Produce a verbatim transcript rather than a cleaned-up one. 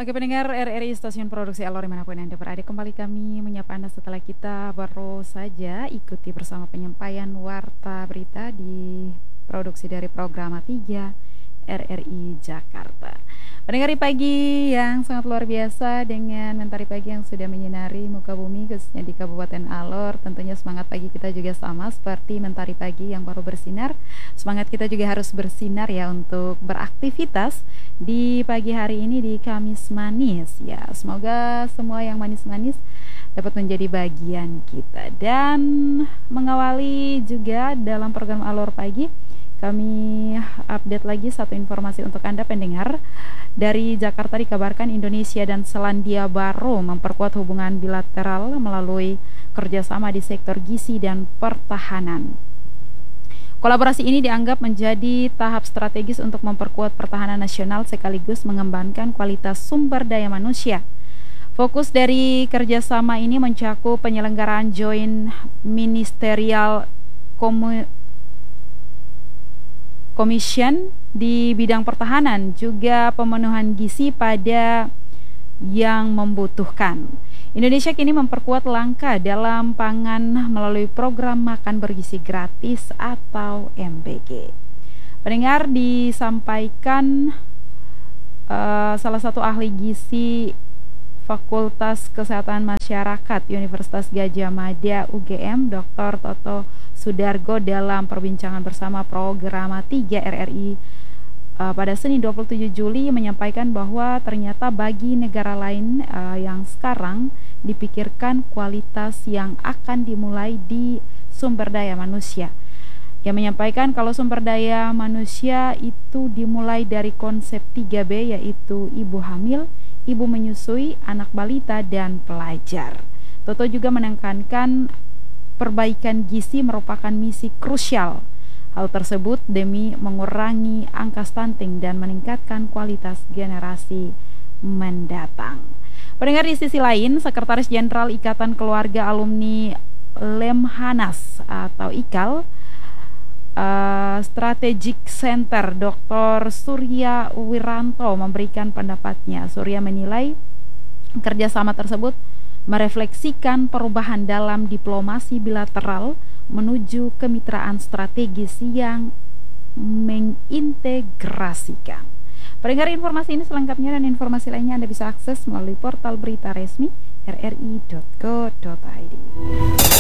Oke pendengar R R I Stasiun Produksi Alor dimanapun Anda berada, kembali kami menyapa Anda setelah kita baru saja ikuti bersama penyampaian warta berita di produksi dari Programa tiga R R I Jakarta. Pendengar pagi yang sangat luar biasa dengan mentari pagi yang sudah menyinari muka bumi khususnya di Kabupaten Alor. Tentunya semangat pagi kita juga sama seperti mentari pagi yang baru bersinar. Semangat kita juga harus bersinar ya untuk beraktivitas di pagi hari ini di Kamis Manis ya. Semoga semua yang manis-manis dapat menjadi bagian kita. Dan mengawali juga dalam program Alor Pagi, kami update lagi satu informasi untuk Anda pendengar. Dari Jakarta dikabarkan Indonesia dan Selandia Baru memperkuat hubungan bilateral melalui kerjasama di sektor gizi dan pertahanan. Kolaborasi ini dianggap menjadi tahap strategis untuk memperkuat pertahanan nasional sekaligus mengembangkan kualitas sumber daya manusia. Fokus dari kerjasama ini mencakup penyelenggaraan Joint Ministerial Commission di bidang pertahanan, juga pemenuhan gizi pada yang membutuhkan. Indonesia kini memperkuat langkah dalam pangan melalui program makan bergizi gratis atau M B G. Pendengar, disampaikan uh, salah satu ahli gizi Fakultas Kesehatan Masyarakat Universitas Gadjah Mada U G M, Doktor Toto Sudargo dalam perbincangan bersama Programa tiga R R I uh, pada Senin dua puluh tujuh Juli menyampaikan bahwa ternyata bagi negara lain uh, yang sekarang dipikirkan kualitas yang akan dimulai di sumber daya manusia. Yang menyampaikan kalau sumber daya manusia itu dimulai dari konsep tiga B, yaitu ibu hamil, ibu menyusui, anak balita, dan pelajar. Toto juga menekankan perbaikan gizi merupakan misi krusial. Hal tersebut demi mengurangi angka stunting dan meningkatkan kualitas generasi mendatang. Pendengar, di sisi lain, Sekretaris Jenderal Ikatan Keluarga Alumni Lemhanas atau I K A L uh, Strategic Center, Doktor Surya Wiranto memberikan pendapatnya. Surya menilai kerjasama tersebut merefleksikan perubahan dalam diplomasi bilateral menuju kemitraan strategis yang mengintegrasikan. Pendengar, informasi ini selengkapnya dan informasi lainnya Anda bisa akses melalui portal berita resmi r r i dot co dot i d.